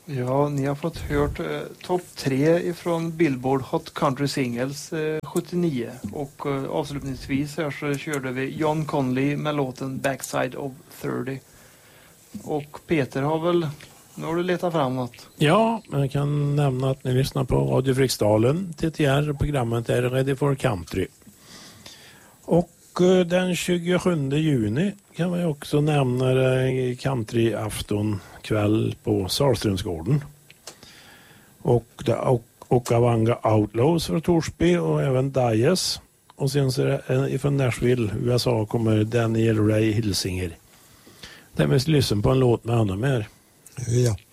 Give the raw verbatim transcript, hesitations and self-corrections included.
Ja, ni har fått hört eh, topp tre ifrån Billboard Hot Country Singles eh, sjuttionio och eh, avslutningsvis här så körde vi John Conley med låten Backside of trettio. Och Peter har väl, nu har du letat fram något. Ja, jag kan nämna att ni lyssnar på Radio Fryksdalen, T T R, programmet är Ready for Country. Och eh, den tjugosjunde juni kan man ju också nämna eh, countryafton kväll på Salströmsgården. Och, och, och Avanga Outlaws från Torsby och även Dias. Och sen så är det ifrån Nashville, U S A, kommer Daniel Ray Hilsinger. Det är mest lyssna på en låt med honom här. Ja.